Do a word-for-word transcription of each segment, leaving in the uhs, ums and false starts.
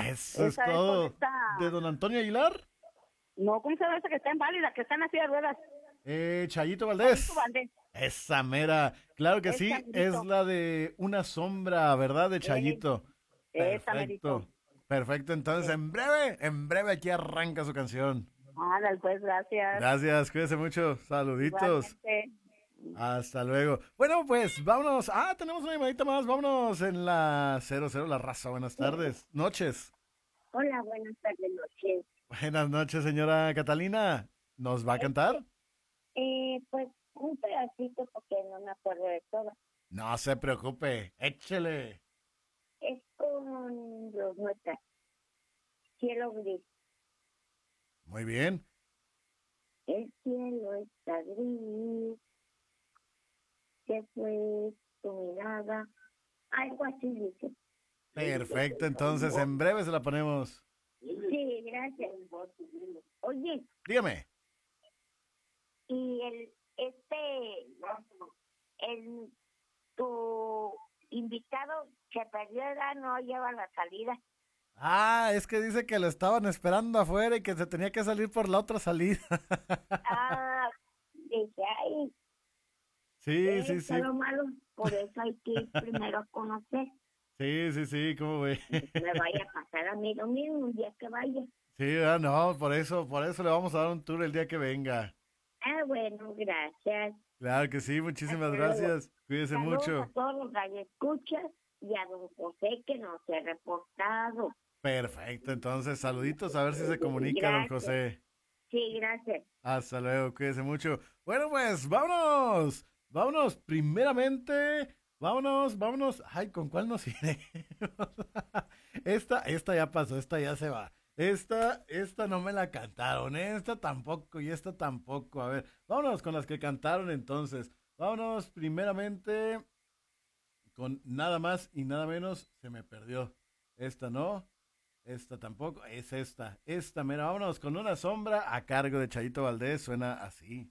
Eso es Esa es con todo. esta... ¿De don Antonio Aguilar? No, ¿cómo se llama esa que está en válida, que está en la silla de ruedas? Eh, Chayito Chayito Valdés. Valdés. Esa mera. Claro que Esa sí, es merito. la de Una sombra, ¿verdad? De Eh, Chayito. esa merito. Perfecto. Perfecto, entonces Eh, en breve, en breve aquí arranca su canción. ándale, pues, gracias. Gracias, cuídese mucho. Saluditos. Igualmente. Hasta luego. Bueno, pues vámonos. Ah, tenemos una llamadita más. Vámonos en la cero cero La Raza. Buenas tardes. Noches. Hola, buenas tardes, noches. Buenas noches, señora Catalina. ¿Nos va a Este, cantar? eh, pues un pedacito porque no me acuerdo de todo. No se preocupe. Échele. Es con los nuestras. Cielo gris. Muy bien. El cielo está gris. Se fue tu mirada. Algo así dice. Perfecto, entonces en breve se la ponemos. Sí, gracias. Oye, Dígame. y el, este, el, tu invitado se perdió, ¿verdad? No lleva la salida. Ah, es que dice que lo estaban esperando afuera y que se tenía que salir por la otra salida. Ah, dije, ay, Sí, sí, eso es sí. lo malo. Por eso hay que ir primero a conocer. Sí, sí, sí, ¿cómo ve? Que me vaya a pasar a mí lo mismo un día que vaya. Sí, ah, no, por eso, por eso le vamos a dar un tour el día que venga. Ah, bueno, gracias. Claro que sí, muchísimas Hasta luego. gracias. Cuídese Saludos a mucho. todos los radioescuchas y a don José que nos ha reportado. Perfecto, entonces saluditos a ver si se comunica don Gracias. José. Sí, gracias. Hasta luego, cuídese mucho. Bueno, pues vámonos. Vámonos, primeramente, vámonos, vámonos. Ay, ¿con cuál nos iremos? Esta, esta ya pasó, esta ya se va. Esta, esta no me la cantaron, esta tampoco y esta tampoco. A ver, vámonos con las que cantaron entonces. Vámonos primeramente con nada más y nada menos. Se me perdió. Esta no, esta tampoco, es esta. Esta, mira, vámonos con Una sombra a cargo de Chayito Valdés. Suena así.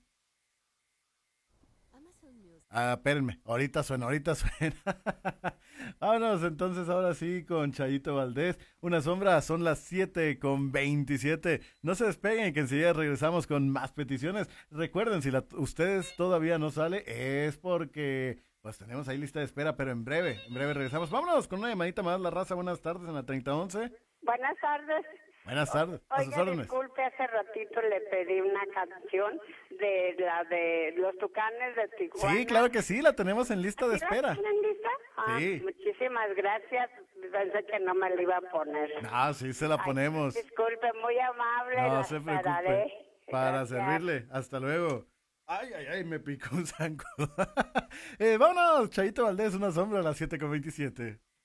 Ah, espérenme, ahorita suena, ahorita suena. Vámonos entonces ahora sí con Chayito Valdés. Una sombra, son las siete con veintisiete. No se despeguen que enseguida regresamos con más peticiones. Recuerden, si la, ustedes todavía no sale, es porque pues tenemos ahí lista de espera, pero en breve, en breve regresamos. Vámonos con una llamadita más, La Raza. Buenas tardes en la treinta once. Buenas tardes. Buenas tardes, a sus Oiga, órdenes. disculpe, hace ratito le pedí una canción de la de los Tucanes de Tijuana. Sí, claro que sí, la tenemos en lista de ¿Sí la espera. tienen lista? Ah, Sí. muchísimas gracias. Pensé que no me la iba a poner. No, sí se la Ay, ponemos. disculpe, muy amable. No la se esperaré. preocupe. Para Gracias. servirle. Hasta luego. Ay, ay, ay, me picó un zancudo. eh, vámonos, Chayito Valdés, Una sombra a las siete con veintisiete.